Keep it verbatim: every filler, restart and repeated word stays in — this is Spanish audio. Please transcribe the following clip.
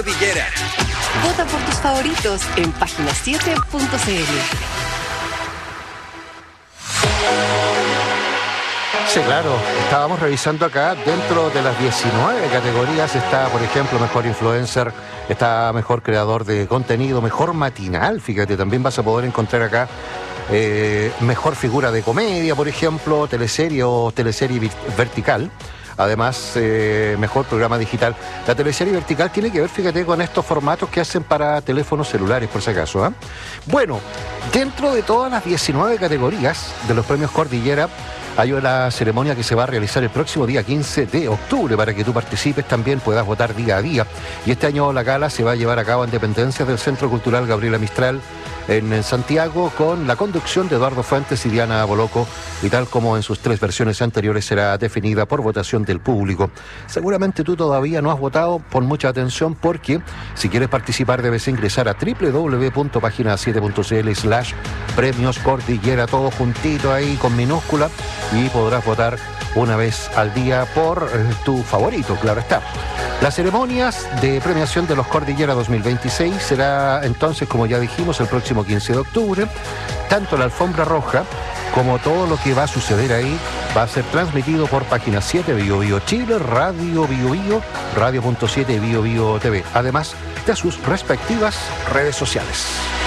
Cordillera. Vota por tus favoritos en página siete punto c l. Sí, claro. Estábamos revisando acá, dentro de las diecinueve categorías está, por ejemplo, mejor influencer, está mejor creador de contenido, mejor matinal, fíjate, también vas a poder encontrar acá eh, mejor figura de comedia, por ejemplo, teleserie o teleserie vertical. Además, eh, mejor programa digital. La teleserie vertical tiene que ver, fíjate, con estos formatos que hacen para teléfonos celulares, por si acaso, ¿eh? Bueno, dentro de todas las diecinueve categorías de los premios Cordillera, hay una ceremonia que se va a realizar el próximo día quince de octubre para que tú participes, también puedas votar día a día. Y este año la gala se va a llevar a cabo en dependencias del Centro Cultural Gabriela Mistral en, en Santiago, con la conducción de Eduardo Fuentes y Diana Boloco, y tal como en sus tres versiones anteriores será definida por votación del público. Seguramente tú todavía no has votado, pon mucha atención, porque si quieres participar debes ingresar a doble u doble u doble u punto página siete punto c l slash premios Cordillera, todo juntito ahí con minúscula, y podrás votar una vez al día por eh, tu favorito, claro está. Las ceremonias de premiación de los Cordillera dos mil veintiséis será entonces, como ya dijimos, el próximo quince de octubre. Tanto la alfombra roja como todo lo que va a suceder ahí va a ser transmitido por página siete, Bio Bio Chile, Radio Bio Bio, Radio punto siete y Bio Bio T V, además de sus respectivas redes sociales.